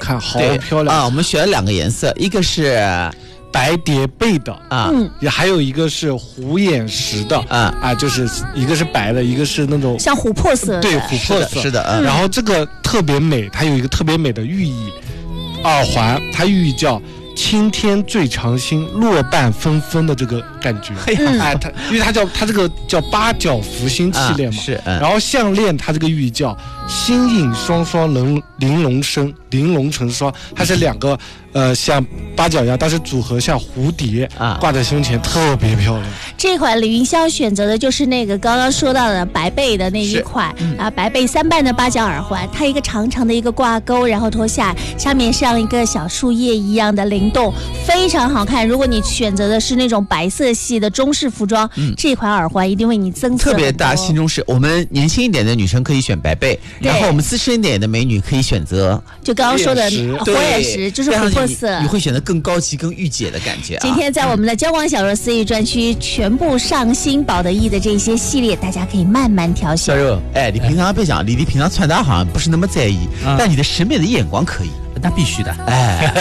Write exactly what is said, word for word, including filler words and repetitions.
看，好漂亮啊！我们选了两个颜色，一个是白蝶贝的啊， 也还有一个是虎眼石的啊啊，就是一个是白的，一个是那种像琥珀色， 对，琥珀色， 是的。嗯、 然后这个特别美，它有一个特别美的寓意，耳环它寓意叫青天最长星，落瓣纷纷的这个感觉。 嗯、 哎，它因为它叫它这个叫八角福星系列嘛， 啊、是、嗯。 然后项链它这个寓意叫星影双双玲玲珑生，玲珑成双，它是两个呃像八角一样，但是组合像蝴蝶啊，挂在胸前，特别漂亮。 这款李云霄选择的就是那个刚刚说到的白贝的那一款、嗯、啊，白贝三瓣的八角耳环，它一个长长的一个挂钩，然后脱下，上面像一个小树叶一样的灵动，非常好看。如果你选择的是那种白色系的中式服装，嗯、这款耳环一定为你增色特别大新中式。我们年轻一点的女生可以选白贝，然后我们资深一点的美女可以选择就刚刚说的火眼石，就是琥珀色， 你会选择更高级、更御姐的感觉、啊。 今天在我们的交广小若思域专区，全部上新宝得意的这些系列，大家可以慢慢挑选。 小若，哎，你平常别讲，你你平常穿搭好像不是那么在意，嗯、但你的审美的眼光可以， 那必须的， 哎。